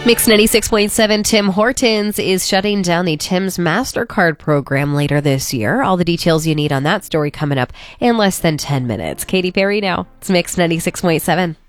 Mix 96.7 Tim Hortons is shutting down the Tim's MasterCard program later this year. All the details you need on that story coming up in less than 10 minutes. Katy Perry now. It's Mix 96.7.